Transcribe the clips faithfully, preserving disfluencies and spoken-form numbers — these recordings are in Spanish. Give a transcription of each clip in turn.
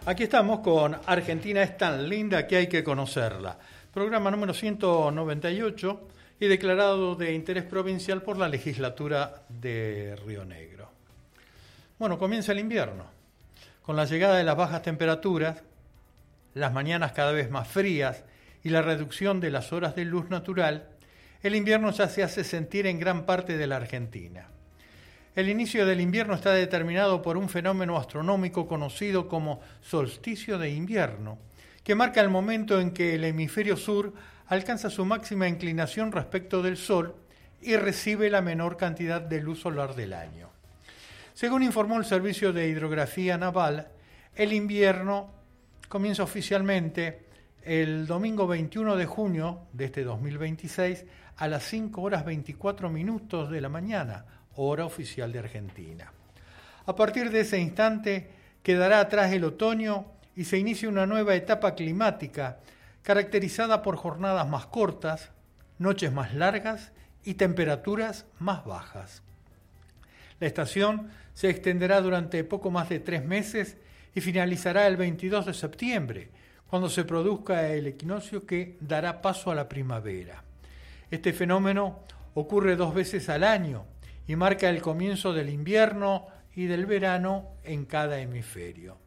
Aquí estamos con Argentina es tan linda que hay que conocerla. Programa número ciento noventa y ocho y declarado de interés provincial por la legislatura de Río Negro. Bueno, comienza el invierno. Con la llegada de las bajas temperaturas, las mañanas cada vez más frías y la reducción de las horas de luz natural, el invierno ya se hace sentir en gran parte de la Argentina. El inicio del invierno está determinado por un fenómeno astronómico conocido como solsticio de invierno, que marca el momento en que el hemisferio sur alcanza su máxima inclinación respecto del Sol y recibe la menor cantidad de luz solar del año. Según informó el Servicio de Hidrografía Naval, el invierno comienza oficialmente el domingo veintiuno de junio de este dos mil veintiséis a las cinco horas veinticuatro minutos de la mañana, hora oficial de Argentina. A partir de ese instante quedará atrás el otoño y se inicia una nueva etapa climática caracterizada por jornadas más cortas, noches más largas y temperaturas más bajas. La estación se extenderá durante poco más de tres meses y finalizará el veintidós de septiembre, cuando se produzca el equinoccio que dará paso a la primavera. Este fenómeno ocurre dos veces al año y marca el comienzo del invierno y del verano en cada hemisferio.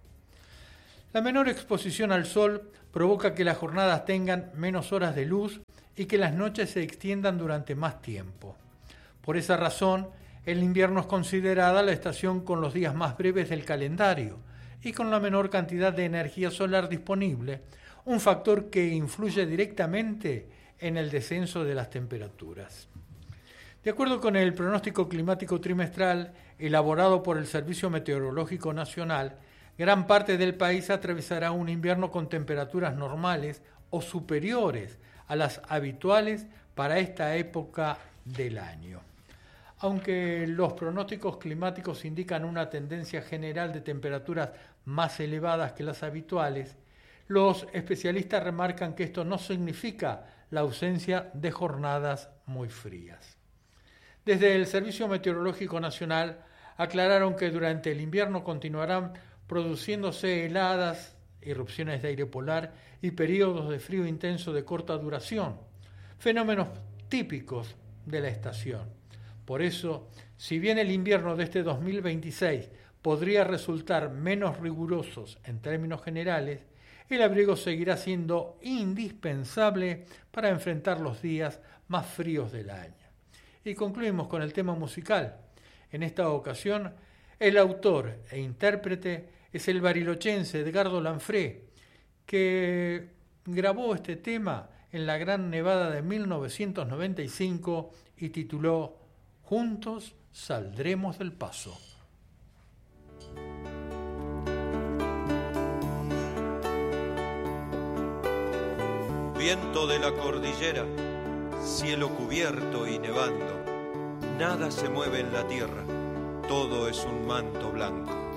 La menor exposición al sol provoca que las jornadas tengan menos horas de luz y que las noches se extiendan durante más tiempo. Por esa razón, el invierno es considerada la estación con los días más breves del calendario y con la menor cantidad de energía solar disponible, un factor que influye directamente en el descenso de las temperaturas. De acuerdo con el pronóstico climático trimestral elaborado por el Servicio Meteorológico Nacional, gran parte del país atravesará un invierno con temperaturas normales o superiores a las habituales para esta época del año. Aunque los pronósticos climáticos indican una tendencia general de temperaturas más elevadas que las habituales, los especialistas remarcan que esto no significa la ausencia de jornadas muy frías. Desde el Servicio Meteorológico Nacional aclararon que durante el invierno continuarán produciéndose heladas, irrupciones de aire polar y periodos de frío intenso de corta duración, fenómenos típicos de la estación. Por eso, si bien el invierno de este dos mil veintiséis podría resultar menos rigurosos en términos generales, el abrigo seguirá siendo indispensable para enfrentar los días más fríos del año. Y concluimos con el tema musical. En esta ocasión, el autor e intérprete es el barilochense Edgardo Lanfré, que grabó este tema en la Gran Nevada de mil novecientos noventa y cinco y tituló Juntos saldremos del paso. Viento de la cordillera, cielo cubierto y nevando, nada se mueve en la tierra, todo es un manto blanco.